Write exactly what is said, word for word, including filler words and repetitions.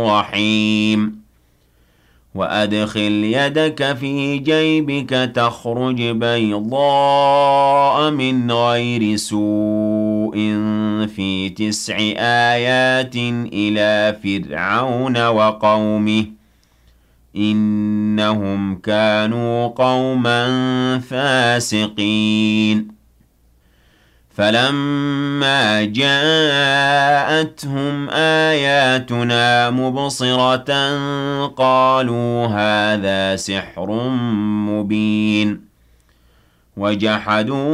رحيم وأدخل يدك في جيبك تخرج بيضاء من غير سوء في تسع آيات إلى فرعون وقومه إنهم كانوا قوما فاسقين فلما جاءتهم آياتنا مبصرة قالوا هذا سحر مبين وجحدوا